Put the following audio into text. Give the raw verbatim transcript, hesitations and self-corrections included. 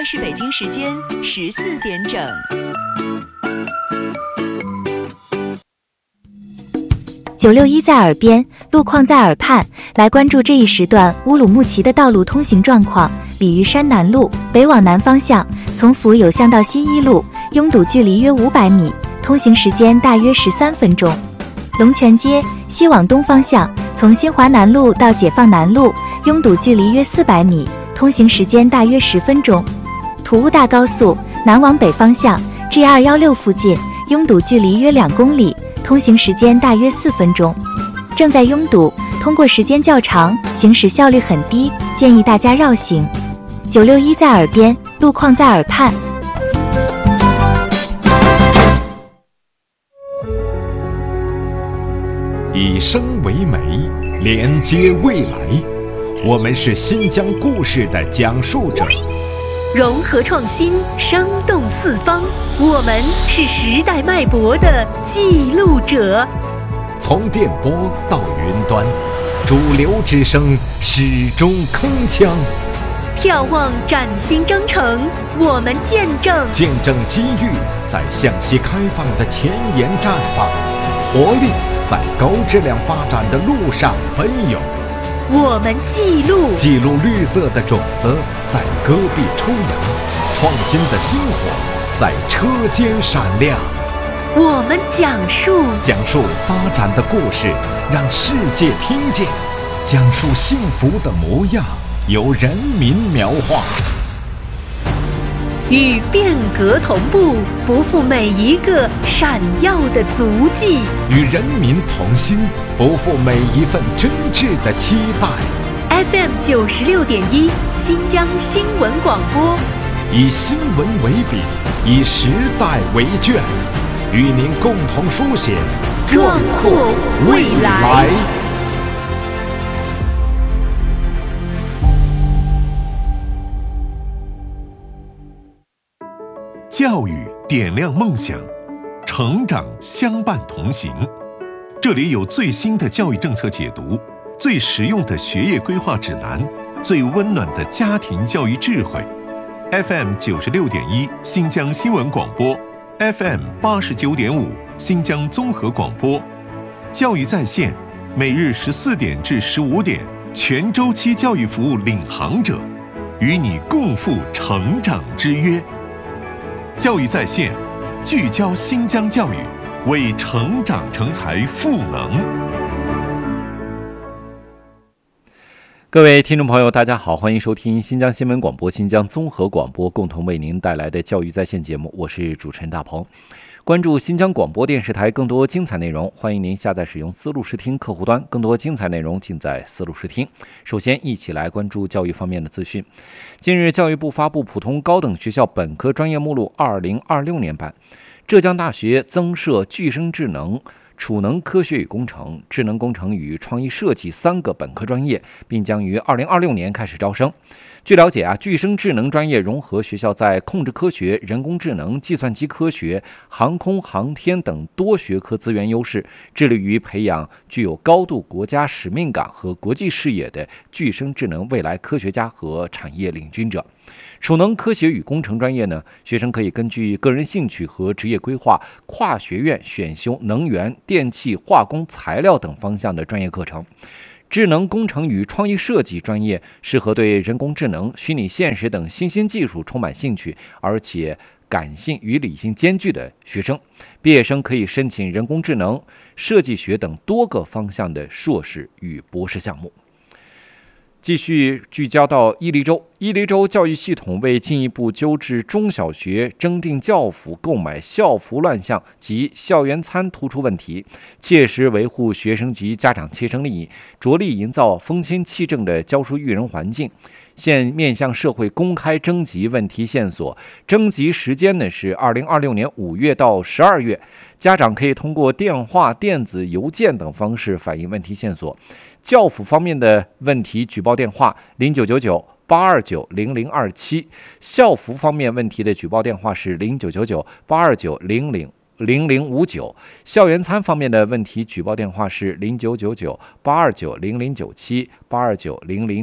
是北京时间十四点整。 九六一在耳边，路况在耳畔，来关注这一时段乌鲁木齐的道路通行状况。鲤鱼山南路北往南方向，从府有巷到西一路，拥堵距离约五百米，通行时间大约十三分钟。龙泉街西往东方向，从新华南路到解放南路，拥堵距离约四百米，通行时间大约十分钟。土乌大高速南往北方向 G 二一六附近，拥堵距离约两公里，通行时间大约四分钟。正在拥堵，通过时间较长，行驶效率很低，建议大家绕行。九六一在耳边，路况在耳畔。 以声为媒，连接未来。我们是新疆故事的讲述者， 融合创新，生动四方。我们是时代脉搏的记录者。 从电波到云端，主流之声始终铿锵。 眺望崭新征程，我们见证见证机遇在向西开放的前沿绽放，活力在高质量发展的路上奔涌。 我们记录记录绿色的种子在戈壁抽芽，创新的星火在车间闪亮。 我们讲述讲述发展的故事，让世界听见，讲述幸福的模样，由人民描画。 与变革同步，不负每一个闪耀的足迹； 与人民同心，不负每一份真挚的期待。 F M 九十六点一，新疆新闻广播， 以新闻为笔，以时代为卷，与您共同书写壮阔未来。 教育点亮梦想，成长相伴同行。这里有最新的教育政策解读，最实用的学业规划指南，最温暖的家庭教育智慧。F M 九十六点一新疆新闻广播， F M 八十九点五新疆综合广播，教育在线，每日十四点至十五点，全周期教育服务领航者，与你共赴成长之约。教育在线，聚焦新疆教育，为成长成才赋能。 各位听众朋友，大家好，欢迎收听新疆新闻广播、新疆综合广播共同为您带来的教育在线节目，我是主持人大鹏。关注新疆广播电视台更多精彩内容，欢迎您下载使用思路视听客户端，更多精彩内容尽在思路视听。首先一起来关注教育方面的资讯。近日教育部发布普通高等学校本科专业目录二零二六年版，浙江大学增设具生智能、储能科学与工程、智能工程与创意设计三个本科专业，并将于二零二六年开始招生。据了解啊，具生智能专业融合学校在控制科学、人工智能、计算机科学、航空航天等多学科资源优势，致力于培养具有高度国家使命感和国际视野的具生智能未来科学家和产业领军者。储能科学与工程专业呢，学生可以根据个人兴趣和职业规划，跨学院选修能源、电气、化工、材料等方向的专业课程。智能工程与创意设计专业适合对人工智能、虚拟现实等新兴技术充满兴趣，而且感性与理性兼具的学生。毕业生可以申请人工智能、设计学等多个方向的硕士与博士项目。继续聚焦到伊犁州，伊犁州教育系统为进一步纠治中小学征订教辅、购买校服乱象及校园餐突出问题，切实维护学生及家长切身利益，着力营造风清气正的教书育人环境。现面向社会公开征集问题线索，征集时间呢是二零二六年五月到十二月，家长可以通过电话、电子邮件等方式反映问题线索。教辅方面的问题举报电话零九九九八二九零零二七，校服方面问题的举报电话是零九九九八二九零零零零五九，校园餐方面的问题举报电话是零九九九八二九零零九七八二九零零。